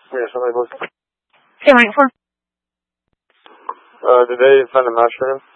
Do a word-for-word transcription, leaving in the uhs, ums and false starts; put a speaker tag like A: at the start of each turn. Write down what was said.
A: Yeah, somebody was.
B: Ten ninety four.
A: Uh, did they find a mushroom?